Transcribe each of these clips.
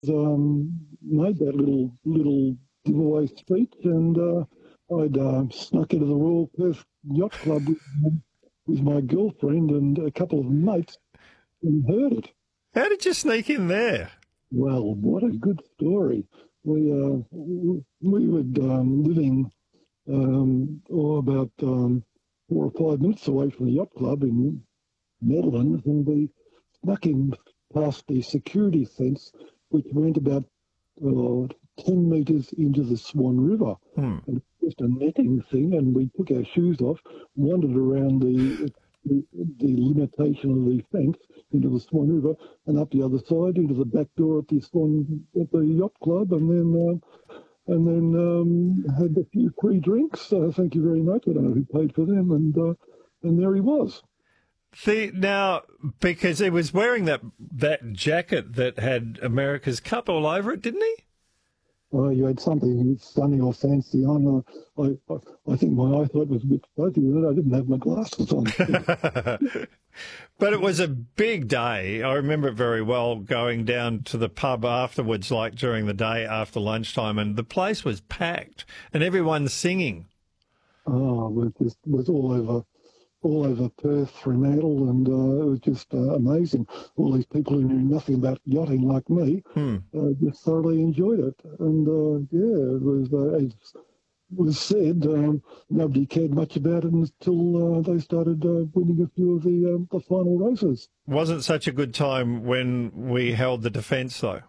Made that little giveaway speech, and I'd snuck into the Royal Perth Yacht Club with my girlfriend and a couple of mates and heard it. How did you sneak in there? Well, what a good story. We were living about 4 or 5 minutes away from the yacht club in Netherlands, and we snuck in past the security fence, which went about 10 metres into the Swan River. And just a netting thing, and we took our shoes off, wandered around the limitation of the fence into the Swan River and up the other side into the back door at the yacht club, and then had a few free drinks. Thank you very much. I don't know who paid for them, and there he was. Now, because he was wearing that jacket that had America's Cup all over it, didn't he? You had something funny or fancy on. I think my eyesight was a bit fuzzy with it. I didn't have my glasses on. But it was a big day. I remember it very well, going down to the pub afterwards, like during the day after lunchtime, and the place was packed and everyone singing. Oh, it was all over Perth, Fremantle, and it was just amazing. All these people who knew nothing about yachting like me just thoroughly enjoyed it. And it was, as was said, nobody cared much about it until they started winning a few of the final races. Wasn't such a good time when we held the defence, though.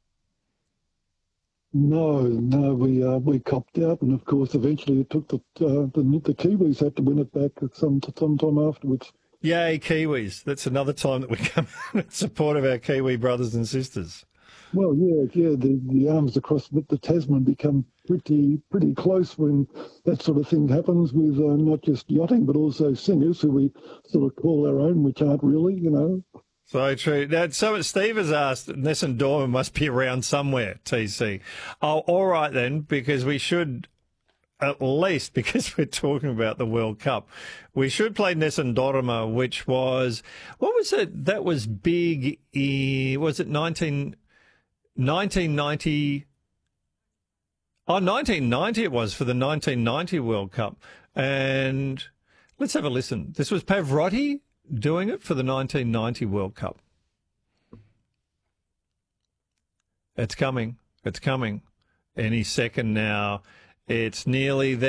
No, we copped out, and of course, eventually it took the Kiwis had to win it back at some time afterwards. Yay, Kiwis! That's another time that we come in support of our Kiwi brothers and sisters. Well, yeah, the arms across the Tasman become pretty close when that sort of thing happens with not just yachting but also singers who we sort of call our own, which aren't really, So true. Now, Steve has asked, Nessun Dorma must be around somewhere, TC. Oh, all right then, because we should, at least because we're talking about the World Cup, we should play Nessun Dorma, which was, what was it? That was big, was it 1990? Oh, 1990 it was, for the 1990 World Cup. And let's have a listen. This was Pavarotti doing it for the 1990 World Cup. It's coming. It's coming. Any second now. It's nearly there.